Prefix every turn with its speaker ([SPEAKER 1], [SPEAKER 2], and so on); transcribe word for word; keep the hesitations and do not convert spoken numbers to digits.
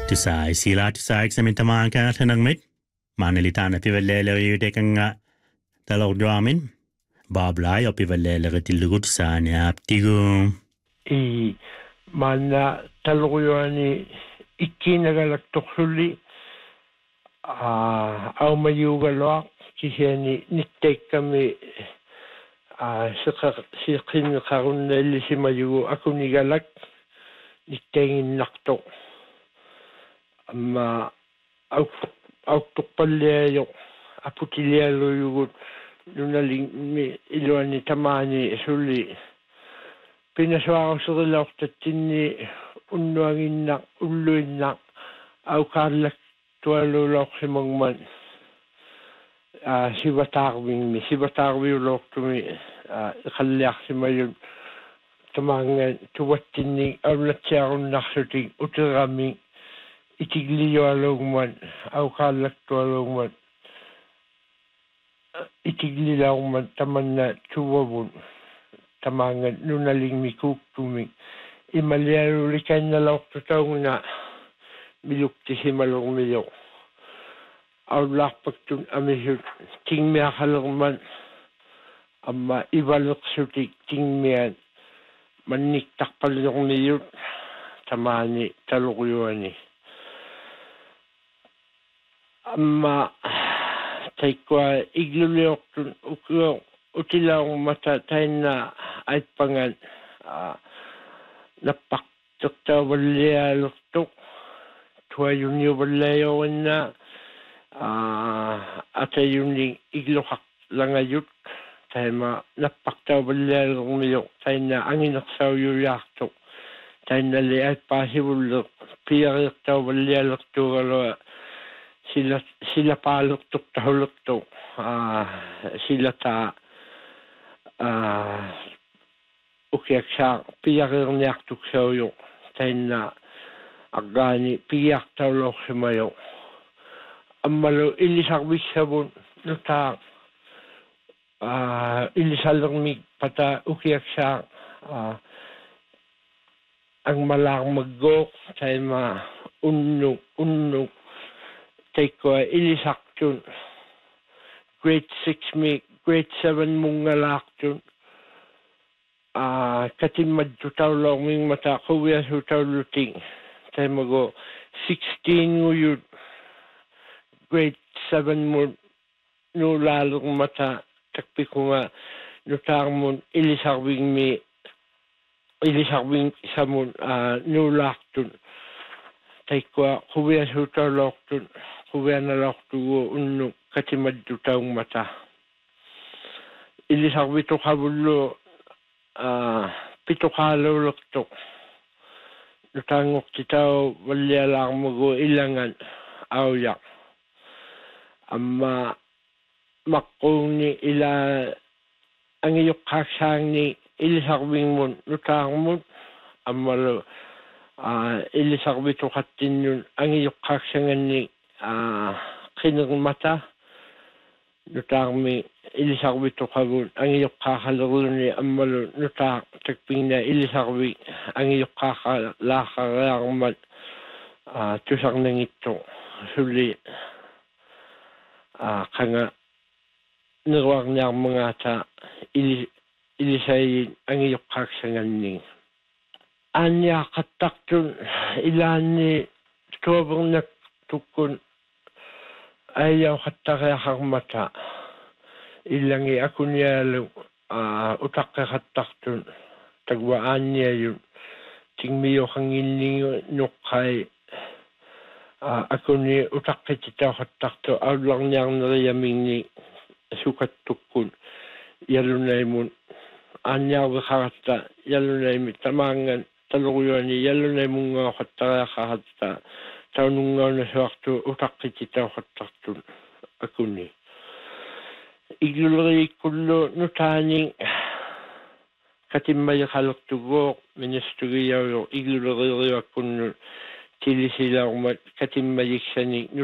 [SPEAKER 1] Tisai sila tisai sa mintamaan ka tanang mit. Manilitan na pivalele yudek ang talog dramin. Bablay o pivalele retilugut sa niaptigo.
[SPEAKER 2] I mana taloguyani ikinagalaktoksuli a au mayugalak kiseni nittek kami a sikin karun neli si mayu aku nigalak nittengin nakto amma au au tukpalleyo aputilialo yugut nunaling mi iluani tamani suli pinaswaaqsurilortattinni unnuanginna ulluinna au kaallak tualulorsimangman a sivatarvingmi sivatarviulortumi a qalliarsimayun tamangan tuwattinni aulatsiarunnarsutik uterami itigliualugman au kaallak tualugman itiglilaugman tamanna tuwavun tamangan nunaling mikuktumik imalialulikan na lauktatawna milukti himalungmiyo aulakpaktun amisut tingmiakalungman amma ivaluksutik tingmian manniktakpalungmiyut tamani talukuyuani amma taikwa igluliortun ukyo utilaung mata taina aitpangan uh, napaktukta walia luktuk tuayuni walayo na uh, atayuni iglukak langayut taima napakta walia lumiyo taina anginaksaw yuyaktuk taina li aitpahibuluk piyarikta walia luktuk alo sila sila paluktuk tahuluktuk uh, sila ta Uh, ukiak sa piyakirniak tuksayo taina agani piyak tawlok simayo ammalo ilisakbisabun nuta uh, ilisalangmig pata ukiak sa uh, ang malang maggok taima unnuk unnuk taiko ilisaktun grade six mi grade seven mungalak tun ah katimad tutawlong ming mata kuya tutawluting tay mago sixteen nguyud grade seven mo no lalong mata takpi ko nga nutang mo ilisarbing mi ilisarbing samun ah nulak tun tay ko kuya tutawlok tun kuya nalok tuwo unno katimad tutawng mata ilisarbito kabullo uh, pito kalo luktok nutangok titaw walialang mago ilangan awyak amma makong ni ila ang iyok kaksang ni ilisarbing mo nutang mo amma lo uh, ilisarbito katin yun ang iyok kaksangan ni uh, kinang mata nutang mi ilisarwi to kabun ang iyok kakalaro ni amalo nutak takping na ilisarwi ang iyok kakalakalang mat uh, tusang nang ito suli uh, kanga naruang niya mga ta ilis, ilisayin ang iyok kaksangan ni anya kataktun ilan ni tuwabang natukun ayaw katakayakang mata ilangi ako niya uh, utak kakataktun tagwaan niya yun tingmiyo kang iling nukay uh, ako ni utak kitita katakto aw lang niyang nariyaming ni sukat tukun yalo na imun anyaw kakata yalo na imun tamangan talukuyan ni yalo na imun nga katakayakata taunung nga na sa waktu utak kitita katakto ako ni iglulari kullo nutaning katimbay kalok tugok ministeriyaw iglulari ako no tili sila katimbay sani